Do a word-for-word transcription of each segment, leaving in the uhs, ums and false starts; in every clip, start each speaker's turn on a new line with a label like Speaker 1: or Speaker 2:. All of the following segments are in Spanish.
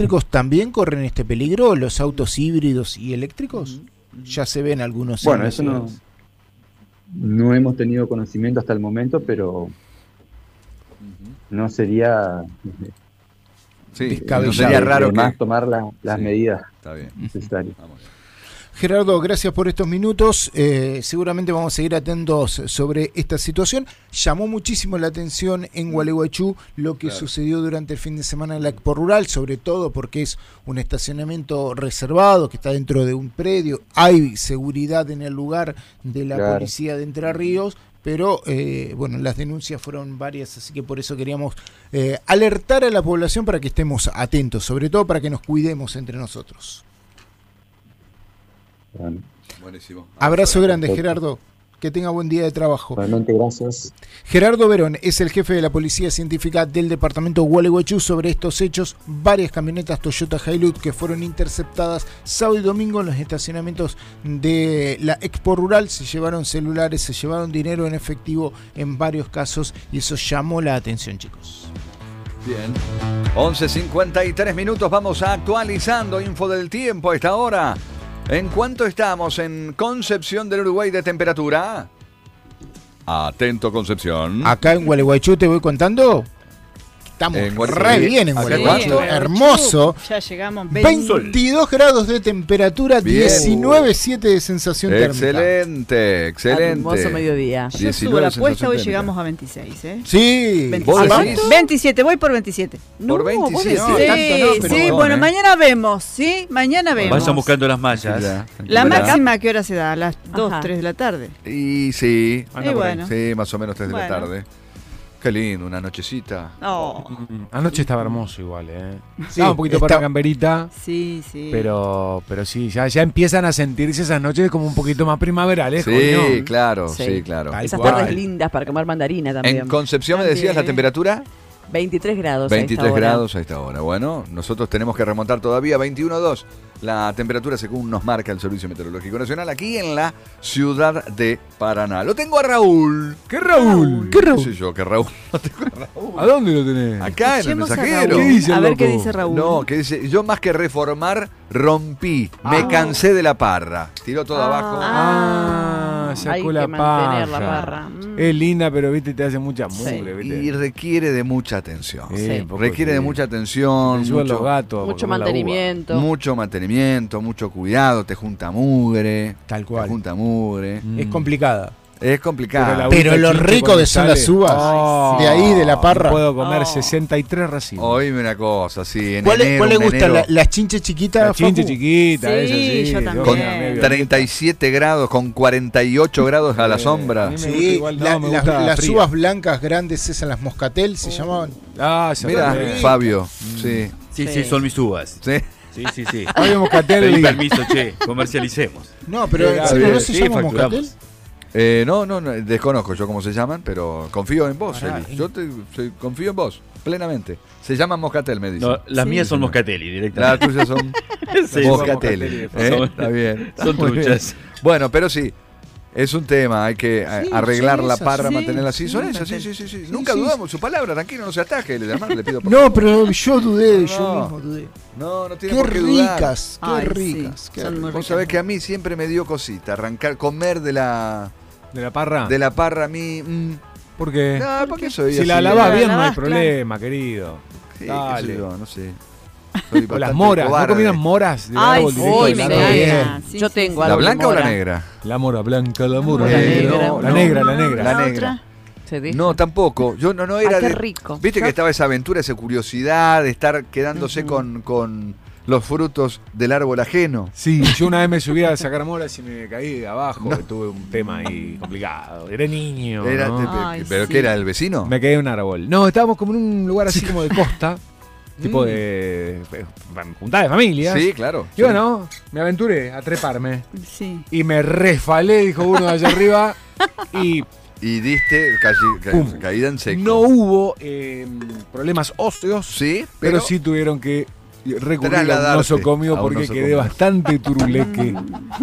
Speaker 1: eléctricos también corren este peligro, los autos híbridos y eléctricos? Ya se ven algunos.
Speaker 2: Bueno, eso no, no hemos tenido conocimiento hasta el momento, pero no sería
Speaker 3: sí, no sería raro
Speaker 2: más
Speaker 3: que...
Speaker 2: tomar la, las
Speaker 3: sí,
Speaker 2: medidas
Speaker 3: está bien.
Speaker 2: necesarias.
Speaker 3: Vamos bien.
Speaker 1: Gerardo, gracias por estos minutos. Eh, seguramente vamos a seguir atentos sobre esta situación. Llamó muchísimo la atención en Gualeguaychú lo que claro. sucedió durante el fin de semana en la Expo Rural, sobre todo porque es un estacionamiento reservado que está dentro de un predio. Hay seguridad en el lugar de la claro. policía de Entre Ríos, pero eh, bueno, las denuncias fueron varias, así que por eso queríamos eh, alertar a la población para que estemos atentos, sobre todo para que nos cuidemos entre nosotros.
Speaker 2: Bueno.
Speaker 3: Buenísimo.
Speaker 1: Abrazo grande, Gerardo. Que tenga buen día de trabajo.
Speaker 2: Realmente, gracias.
Speaker 1: Gerardo Verón es el jefe de la Policía Científica del departamento Gualeguaychú. Sobre estos hechos, varias camionetas Toyota Hilux que fueron interceptadas sábado y domingo en los estacionamientos de la Expo Rural. Se llevaron celulares, se llevaron dinero en efectivo en varios casos y eso llamó la atención, chicos.
Speaker 3: Bien. once cincuenta y tres minutos. Vamos actualizando info del tiempo a esta hora. ¿En cuánto estamos en Concepción del Uruguay de temperatura? Atento, Concepción.
Speaker 1: Acá en Gualeguaychú te voy contando. Estamos en re bien en Gualeguaychú. Hermoso.
Speaker 4: Ya llegamos.
Speaker 1: veintidós grados de temperatura, bien. diecinueve coma siete de sensación
Speaker 3: excelente,
Speaker 1: térmica.
Speaker 3: Excelente, excelente.
Speaker 4: Hermoso mediodía. Yo subo la apuesta, hoy llegamos a veintiséis, ¿eh?
Speaker 1: Sí.
Speaker 4: veintisiete. veintisiete, voy por veintisiete.
Speaker 3: No, por veintisiete.
Speaker 4: No, sí, tanto no, pero sí, bueno, bueno, mañana vemos, ¿sí? Mañana vemos.
Speaker 5: Vayan buscando las mallas.
Speaker 4: La, la máxima, ¿a qué hora se da? A las dos, tres de la tarde.
Speaker 3: Y sí,
Speaker 4: y bueno.
Speaker 3: sí, más o menos tres de bueno. la tarde. Qué lindo, una nochecita.
Speaker 4: Oh.
Speaker 6: Anoche estaba hermoso igual, ¿eh? Sí, estaba un poquito está... para la camperita.
Speaker 4: Sí, sí.
Speaker 6: Pero, pero sí, ya, ya empiezan a sentirse esas noches como un poquito más primaverales.
Speaker 3: Sí,
Speaker 6: coño.
Speaker 3: claro, sí, sí claro.
Speaker 4: Esas tardes lindas para comer mandarina también.
Speaker 3: En Concepción también. ¿Me decías la temperatura?
Speaker 4: veintitrés grados.
Speaker 3: veintitrés
Speaker 4: a esta
Speaker 3: grados a esta hora. Bueno, nosotros tenemos que remontar todavía veintiuno coma dos. La temperatura según nos marca el Servicio Meteorológico Nacional aquí en la ciudad de Paraná. Lo tengo a Raúl.
Speaker 6: ¿Qué Raúl?
Speaker 3: ¿Qué Raúl? No sé yo, ¿qué Raúl? No tengo a Raúl.
Speaker 6: ¿A dónde lo tenés?
Speaker 3: Acá
Speaker 4: Escuchemos
Speaker 3: en el mensajero.
Speaker 4: ¿Qué dice el a ver loco? Qué dice Raúl.
Speaker 3: No, que dice, yo más que reformar, rompí. Ah. Me cansé de la parra. Tiró todo ah. abajo.
Speaker 6: Ah, sacó
Speaker 4: Hay
Speaker 6: la
Speaker 4: que
Speaker 6: parra.
Speaker 4: la parra. Mm.
Speaker 6: Es linda, pero viste, te hace mucha mugre,
Speaker 3: sí.
Speaker 6: ¿viste?
Speaker 3: Y requiere de mucha atención.
Speaker 6: Sí,
Speaker 3: requiere sí. de mucha atención.
Speaker 6: Mucho, los
Speaker 4: gatos, mucho mantenimiento.
Speaker 3: Mucho mantenimiento, mucho cuidado, te junta mugre.
Speaker 1: Tal cual.
Speaker 3: Te junta mugre.
Speaker 1: Mm. Es complicada.
Speaker 3: Es complicado.
Speaker 1: Pero, pero lo rico que son las uvas. Oh, de ahí, de la parra.
Speaker 6: Puedo comer
Speaker 1: oh.
Speaker 6: sesenta y tres racimos.
Speaker 3: Oíme una cosa, sí. En
Speaker 1: ¿Cuál,
Speaker 3: enero,
Speaker 1: ¿cuál le gusta?
Speaker 3: La,
Speaker 1: ¿Las chinches chiquitas?
Speaker 6: Las chinches chiquitas,
Speaker 4: sí,
Speaker 6: esas sí.
Speaker 4: Yo también.
Speaker 3: Con treinta y siete grados, con cuarenta y ocho grados a la sombra.
Speaker 1: Sí, igual, no, la, me gusta la, las fría. Uvas blancas grandes, esas, las moscatel, se oh. llamaban.
Speaker 6: Ah,
Speaker 3: mira, Fabio.
Speaker 5: Mm.
Speaker 3: Sí.
Speaker 5: Sí, sí, son mis uvas.
Speaker 3: Sí.
Speaker 5: Sí, sí, sí.
Speaker 6: Fabio Moscatel.
Speaker 5: Pedí permiso, che, comercialicemos.
Speaker 1: No, pero ¿no, no se
Speaker 5: sí,
Speaker 1: llama moscatel?
Speaker 3: Eh, no, no, no, desconozco yo cómo se llaman, pero confío en vos, Eli. Yo te, te, confío en vos, plenamente. Se llaman moscatel, me dicen.
Speaker 5: No, las
Speaker 3: sí,
Speaker 5: mías son
Speaker 3: no.
Speaker 5: moscatelli, directamente.
Speaker 3: Las tuyas son sí, moscatelli. ¿Eh?
Speaker 5: Son,
Speaker 3: Está bien.
Speaker 5: Son truchas.
Speaker 3: Bueno, pero sí, es un tema, hay que sí, arreglar la parra,
Speaker 4: sí,
Speaker 3: mantenerla así.
Speaker 4: sí,
Speaker 3: son esas, sí, sí, sí. sí.
Speaker 4: sí
Speaker 3: Nunca
Speaker 4: sí,
Speaker 3: dudamos
Speaker 4: sí.
Speaker 3: su palabra, tranquilo, no se ataje, le, hermano, le pido por
Speaker 1: No,
Speaker 3: favor.
Speaker 1: pero yo dudé,
Speaker 3: no,
Speaker 1: yo
Speaker 3: no.
Speaker 1: mismo dudé.
Speaker 3: No, no tiene
Speaker 1: qué
Speaker 3: por qué
Speaker 1: ricas,
Speaker 3: dudar.
Speaker 1: qué
Speaker 4: Ay,
Speaker 1: ricas,
Speaker 4: sí,
Speaker 1: qué
Speaker 4: son
Speaker 1: ricas.
Speaker 4: muy
Speaker 3: Vos sabés que a mí siempre me dio cosita, arrancar, comer de la...
Speaker 6: ¿De la parra?
Speaker 3: De la parra a mí... Mm,
Speaker 6: ¿Por qué?
Speaker 3: No, porque soy
Speaker 6: si
Speaker 3: así.
Speaker 6: la lavas bien
Speaker 4: la
Speaker 6: no hay
Speaker 4: lavás,
Speaker 6: problema, claro. querido.
Speaker 3: Sí,
Speaker 6: dale.
Speaker 3: qué sé yo, no sé.
Speaker 6: O las moras, ¿no comían moras? De
Speaker 4: Ay,
Speaker 6: árbol,
Speaker 4: sí,
Speaker 6: de
Speaker 4: me encanta. Sí, yo tengo
Speaker 3: ¿La
Speaker 4: algo
Speaker 3: blanca o la
Speaker 4: mora.
Speaker 3: negra?
Speaker 6: La mora blanca, la mora
Speaker 4: La
Speaker 6: negra.
Speaker 4: negra,
Speaker 6: No, la
Speaker 4: no.
Speaker 6: negra, la negra.
Speaker 3: La
Speaker 4: ¿La
Speaker 3: negra.
Speaker 4: otra? ¿Se dijo?
Speaker 3: No, tampoco. Yo no, no era
Speaker 4: ah, qué
Speaker 3: de...
Speaker 4: rico.
Speaker 3: Viste
Speaker 4: yo...
Speaker 3: que estaba esa aventura, esa curiosidad de estar quedándose
Speaker 4: uh-huh.
Speaker 3: con, con los frutos del árbol ajeno.
Speaker 6: Sí, yo una vez me subí a sacar moras y me caí de abajo. No. Tuve un tema ahí complicado. Era niño.
Speaker 3: Era,
Speaker 6: ¿no?
Speaker 3: te,
Speaker 4: Ay,
Speaker 3: ¿Pero
Speaker 4: sí.
Speaker 3: qué era, el vecino?
Speaker 6: Me caí en un árbol. No, estábamos como en un lugar así como de costa. Tipo de juntada de familias.
Speaker 3: Sí, claro.
Speaker 6: Y
Speaker 3: sí.
Speaker 6: bueno, me aventuré a treparme.
Speaker 4: Sí.
Speaker 6: Y me resfalé, dijo uno de allá arriba. Y
Speaker 3: Y diste ca ca caída en seco.
Speaker 6: no hubo eh, problemas óseos.
Speaker 3: Sí,
Speaker 6: pero,
Speaker 3: pero
Speaker 6: sí tuvieron que recurrir a un nosocomio porque quedé bastante turuleque.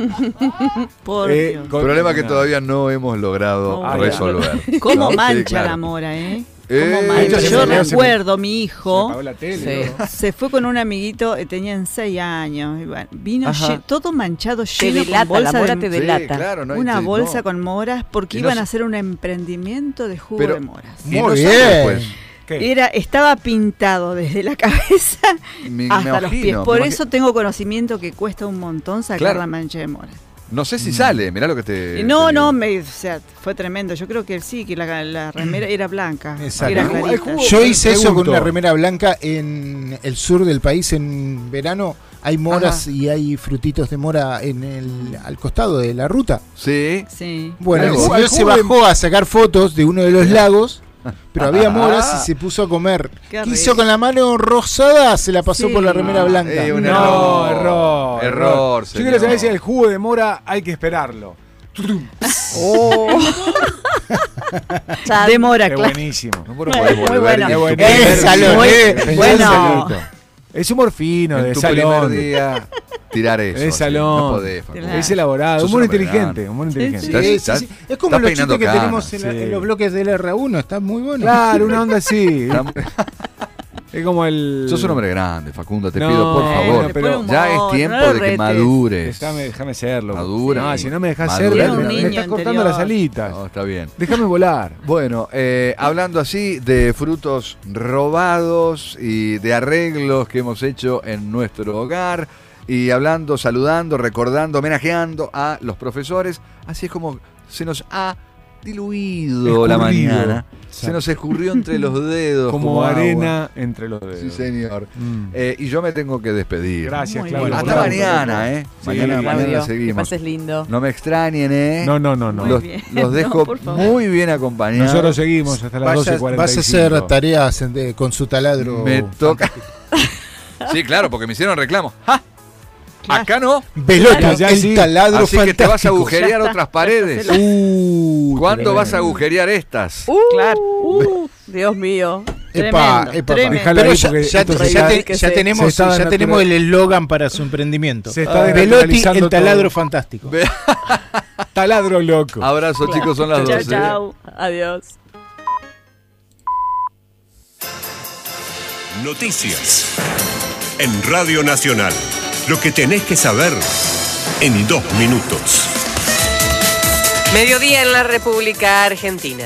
Speaker 4: Por
Speaker 3: eh, Problema que todavía no hemos logrado
Speaker 4: oh,
Speaker 3: resolver.
Speaker 4: ¿Cómo
Speaker 3: ¿no?
Speaker 4: mancha
Speaker 3: sí, claro.
Speaker 4: la mora, eh?
Speaker 3: Eh,
Speaker 4: Ay,
Speaker 6: Entonces,
Speaker 4: yo
Speaker 6: se me-
Speaker 4: recuerdo, mi
Speaker 6: Se
Speaker 4: hijo
Speaker 6: apagó la tele,
Speaker 4: sí,
Speaker 6: ¿no?
Speaker 4: se fue con un amiguito, eh, tenían seis años, y bueno, vino
Speaker 3: Ajá.
Speaker 4: lle- todo manchado,
Speaker 7: Te
Speaker 4: lleno
Speaker 7: delata,
Speaker 4: con bolsa
Speaker 7: la mora
Speaker 4: de,
Speaker 7: te
Speaker 3: Sí,
Speaker 7: delata.
Speaker 3: claro, no, y
Speaker 4: una
Speaker 3: te-
Speaker 4: bolsa
Speaker 3: no.
Speaker 4: con moras porque
Speaker 3: Y no
Speaker 4: iban
Speaker 3: se-
Speaker 4: a hacer un emprendimiento de jugo
Speaker 3: Pero-
Speaker 4: de moras.
Speaker 3: Y
Speaker 1: Muy
Speaker 3: no
Speaker 1: bien.
Speaker 3: sale después.
Speaker 6: ¿Qué?
Speaker 4: Era, estaba pintado desde la cabeza
Speaker 3: Me- me
Speaker 4: hasta los
Speaker 3: imagino,
Speaker 4: pies.
Speaker 3: me
Speaker 4: Por
Speaker 3: imagino.
Speaker 4: eso tengo conocimiento que cuesta un montón sacar
Speaker 3: Claro.
Speaker 4: la mancha de mora.
Speaker 3: No sé si sale, mirá lo que te.
Speaker 4: Y no,
Speaker 3: te
Speaker 4: no,
Speaker 3: digo.
Speaker 4: me, o sea, fue tremendo. Yo creo que sí, que la, la remera era blanca.
Speaker 1: Exacto.
Speaker 4: Era
Speaker 1: El jugo-
Speaker 4: clarita.
Speaker 6: el jugo-
Speaker 1: Yo hice eso con
Speaker 6: Pregunto.
Speaker 1: una remera blanca en el sur del país en verano. Hay moras
Speaker 3: Ajá.
Speaker 1: y hay frutitos de mora en el al costado de la ruta.
Speaker 3: Sí.
Speaker 4: Sí.
Speaker 1: Bueno,
Speaker 6: El
Speaker 1: el
Speaker 6: jugo-
Speaker 1: señor
Speaker 6: el
Speaker 1: se
Speaker 6: jugo de-
Speaker 1: bajó a sacar fotos de uno de los lagos, pero había moras y se puso a comer.
Speaker 4: Qué
Speaker 1: ¿Qué hizo
Speaker 4: rico.
Speaker 1: con la mano rosada? Se la pasó
Speaker 4: Sí.
Speaker 1: por la remera blanca.
Speaker 3: Eh, un
Speaker 6: No,
Speaker 3: error.
Speaker 6: error.
Speaker 3: Error,
Speaker 6: Yo
Speaker 3: señor.
Speaker 6: quiero saber si el jugo de mora hay que esperarlo.
Speaker 4: De mora,
Speaker 6: Es
Speaker 4: claro.
Speaker 6: buenísimo.
Speaker 3: No puedo poder
Speaker 4: Muy
Speaker 3: volver
Speaker 4: bueno.
Speaker 3: ni en tu
Speaker 6: Eh,
Speaker 3: primer
Speaker 1: salón,
Speaker 3: día.
Speaker 4: Muy-
Speaker 1: eh.
Speaker 6: Pensá
Speaker 4: bueno.
Speaker 6: en saludito. Es humor fino,
Speaker 3: En
Speaker 6: de
Speaker 3: tu
Speaker 6: salón.
Speaker 3: primer día tirar eso.
Speaker 6: Es
Speaker 3: así,
Speaker 6: salón.
Speaker 3: No podés, Facundo.
Speaker 4: Claro.
Speaker 6: Es elaborado.
Speaker 3: Sos
Speaker 6: Humor
Speaker 3: un hombre
Speaker 6: inteligente.
Speaker 3: grande.
Speaker 6: Humor
Speaker 4: Sí,
Speaker 6: inteligente.
Speaker 4: sí.
Speaker 3: ¿Estás-
Speaker 1: Sí, sí,
Speaker 3: estás-
Speaker 1: sí. Es
Speaker 3: estás
Speaker 1: como los chistes
Speaker 3: peinando
Speaker 1: que
Speaker 3: canas?
Speaker 1: tenemos en, la-
Speaker 6: Sí.
Speaker 1: en los bloques del R uno. Está muy bueno.
Speaker 6: Claro, una onda así. Es como el.
Speaker 3: Sos un hombre grande, Facundo, te
Speaker 6: No,
Speaker 3: pido por favor.
Speaker 6: bueno, pero-
Speaker 3: ya es
Speaker 4: humor,
Speaker 3: tiempo
Speaker 4: no lo
Speaker 3: de que
Speaker 4: retes.
Speaker 3: madures.
Speaker 6: Déjame, déjame serlo.
Speaker 3: Madura.
Speaker 6: No, si no me dejas
Speaker 3: Madura.
Speaker 6: ser,
Speaker 3: Tiene
Speaker 6: me,
Speaker 3: un
Speaker 6: me
Speaker 4: niño
Speaker 6: estás cortando
Speaker 4: interior.
Speaker 6: las alitas.
Speaker 3: No, está bien.
Speaker 6: Déjame volar.
Speaker 3: Bueno, eh, hablando así de frutos robados y de arreglos que hemos hecho en nuestro hogar, y hablando, saludando, recordando, homenajeando a los profesores, así es como se nos ha diluido la
Speaker 6: Escurrido.
Speaker 3: mañana, se nos escurrió entre los dedos
Speaker 6: Como,
Speaker 3: agua.
Speaker 6: arena entre los dedos.
Speaker 3: Sí, señor.
Speaker 6: Mm.
Speaker 3: Eh, y yo me tengo que despedir.
Speaker 6: Gracias,
Speaker 4: Muy
Speaker 6: Claudio.
Speaker 4: bien.
Speaker 3: Hasta
Speaker 6: por tanto.
Speaker 3: mañana, ¿eh?
Speaker 6: Sí,
Speaker 3: mañana,
Speaker 6: Claudio.
Speaker 3: mañana
Speaker 7: Que
Speaker 3: seguimos.
Speaker 7: pases lindo.
Speaker 3: No me extrañen, ¿eh?
Speaker 6: No, no, no, no.
Speaker 4: Muy
Speaker 3: Los,
Speaker 4: bien.
Speaker 3: los
Speaker 4: No,
Speaker 3: dejo
Speaker 4: por favor.
Speaker 3: muy bien acompañados.
Speaker 6: Nosotros seguimos hasta las
Speaker 1: Vas
Speaker 6: doce
Speaker 1: a,
Speaker 6: y cuarenta y
Speaker 1: vas a
Speaker 6: cinco.
Speaker 1: hacer tareas en- de- con su taladro.
Speaker 3: Me toca. Sí, claro, porque me hicieron reclamo. ¡Ja!
Speaker 4: Claro.
Speaker 3: Acá no.
Speaker 1: Velotti,
Speaker 6: Ya, ya
Speaker 1: el
Speaker 6: sí.
Speaker 1: taladro
Speaker 3: Así que te vas a
Speaker 1: fantástico.
Speaker 3: agujerear
Speaker 4: Ya está.
Speaker 3: otras paredes.
Speaker 4: Ya está.
Speaker 6: Uh,
Speaker 3: ¿Cuándo vas a
Speaker 6: tremendo.
Speaker 3: agujerear estas?
Speaker 7: Uh,
Speaker 4: Claro.
Speaker 7: uh, Dios mío.
Speaker 1: Epa,
Speaker 4: Tremendo,
Speaker 1: epa,
Speaker 4: tremendo.
Speaker 6: Dejala
Speaker 1: Pero
Speaker 6: ahí
Speaker 1: ya,
Speaker 6: porque
Speaker 1: ya-
Speaker 6: esto
Speaker 1: ya
Speaker 6: se
Speaker 1: te-
Speaker 6: está-
Speaker 1: ya
Speaker 6: se
Speaker 1: tenemos,
Speaker 6: está
Speaker 1: ya
Speaker 6: desnatura-
Speaker 1: tenemos el eslogan para su emprendimiento.
Speaker 6: Se está
Speaker 1: Velotti,
Speaker 6: desnaturalizando
Speaker 1: el taladro
Speaker 6: todo.
Speaker 1: fantástico.
Speaker 3: Ve-
Speaker 6: Taladro loco.
Speaker 3: Abrazo, chicos, son las
Speaker 7: Chao,
Speaker 3: doce.
Speaker 7: chao. Adiós.
Speaker 8: Noticias. En Radio Nacional. Lo que tenés que saber en dos minutos.
Speaker 9: Mediodía en la República Argentina.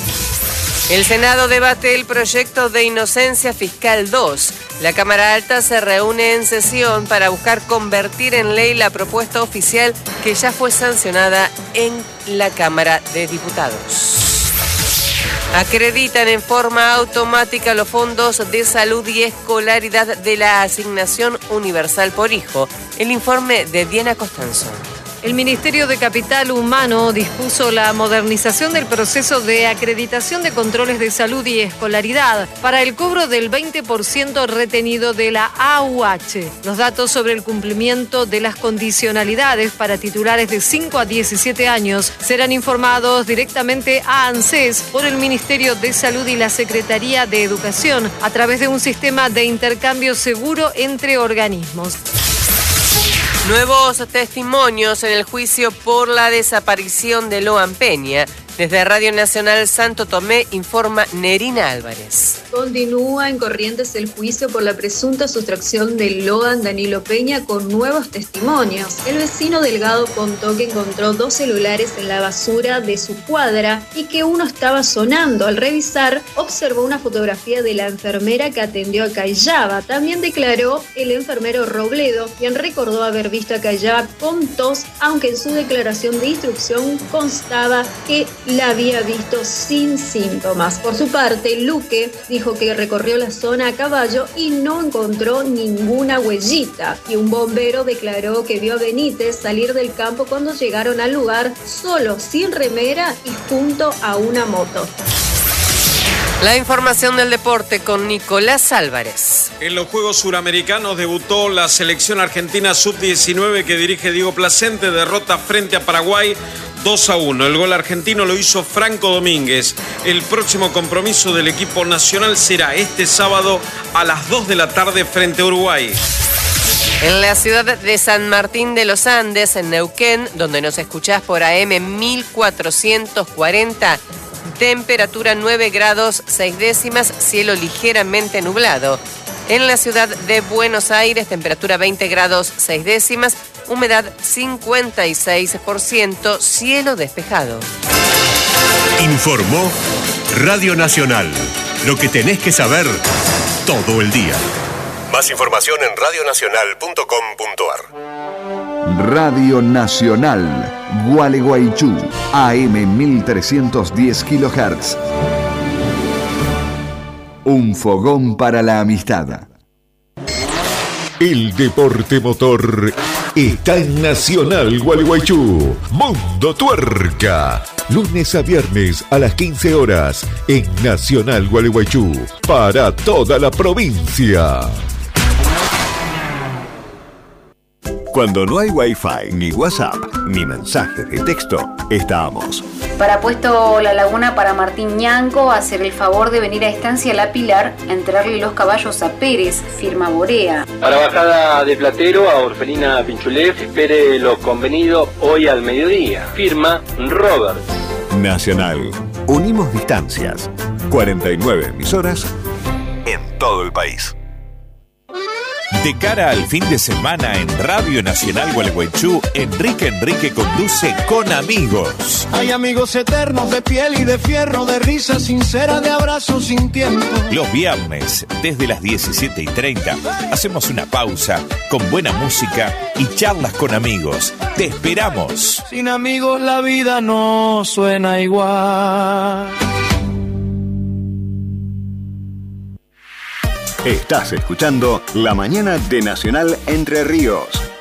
Speaker 9: El Senado debate el proyecto de inocencia fiscal dos. La Cámara Alta se reúne en sesión para buscar convertir en ley la propuesta oficial que ya fue sancionada en la Cámara de Diputados. Acreditan en forma automática los fondos de salud y escolaridad de la Asignación Universal por Hijo. El informe de Diana Costanzo.
Speaker 10: El Ministerio de Capital Humano dispuso la modernización del proceso de acreditación de controles de salud y escolaridad para el cobro del veinte por ciento retenido de la A U H. Los datos sobre el cumplimiento de las condicionalidades para titulares de cinco a diecisiete años serán informados directamente a ANSES por el Ministerio de Salud y la Secretaría de Educación a través de un sistema de intercambio seguro entre organismos.
Speaker 9: Nuevos testimonios en el juicio por la desaparición de Loan Peña. Desde Radio Nacional Santo Tomé informa Nerina Álvarez.
Speaker 11: Continúa en Corrientes el juicio por la presunta sustracción de Loan Danilo Peña con nuevos testimonios. El vecino Delgado contó que encontró dos celulares en la basura de su cuadra y que uno estaba sonando. Al revisar, observó una fotografía de la enfermera que atendió a Cayaba. También declaró el enfermero Robledo, quien recordó haber visto a Cayaba con tos, aunque en su declaración de instrucción constaba que la había visto sin síntomas. Por su parte, Luque dijo que recorrió la zona a caballo y no encontró ninguna huellita. Y un bombero declaró que vio a Benítez salir del campo cuando llegaron al lugar solo, sin remera y junto a una moto.
Speaker 9: La información del deporte con Nicolás Álvarez.
Speaker 12: En los Juegos Suramericanos debutó la selección argentina sub diecinueve que dirige Diego Placente, derrota frente a Paraguay dos a uno. El gol argentino lo hizo Franco Domínguez. El próximo compromiso del equipo nacional será este sábado a las dos de la tarde frente a Uruguay.
Speaker 9: En la ciudad de San Martín de los Andes, en Neuquén, donde nos escuchás por A M mil cuatrocientos cuarenta, Temperatura nueve grados seis décimas, cielo ligeramente nublado. En la ciudad de Buenos Aires, temperatura veinte grados seis décimas, humedad cincuenta y seis por ciento, cielo despejado.
Speaker 8: Informó Radio Nacional. Lo que tenés que saber todo el día. Más información en radio nacional punto com punto a r.
Speaker 13: Radio Nacional, Gualeguaychú, A M mil trescientos diez kilohertz. Un fogón para la amistad.
Speaker 14: El deporte motor está en Nacional Gualeguaychú. Mundo Tuerca. Lunes a viernes a las quince horas en Nacional Gualeguaychú. Para toda la provincia.
Speaker 15: Cuando no hay Wi-Fi, ni WhatsApp, ni mensaje de texto, estamos.
Speaker 16: Para Puesto La Laguna para Martín Ñanco, hacer el favor de venir a Estancia La Pilar a entregarle los caballos a Pérez, firma Borea.
Speaker 17: Para Bajada de Platero a Orfelina Pinchulef, espere lo convenido hoy al mediodía, firma Robert.
Speaker 15: Nacional. Unimos distancias. cuarenta y nueve emisoras en todo el país.
Speaker 18: De cara al fin de semana en Radio Nacional Gualeguaychú, Enrique Enrique conduce Con Amigos.
Speaker 19: Hay amigos eternos de piel y de fierro, de risa sincera, de abrazos sin tiempo.
Speaker 18: Los viernes, desde las diecisiete y treinta, hacemos una pausa con buena música y charlas con amigos. ¡Te esperamos!
Speaker 19: Sin amigos la vida no suena igual.
Speaker 15: Estás escuchando La Mañana de Nacional Entre Ríos.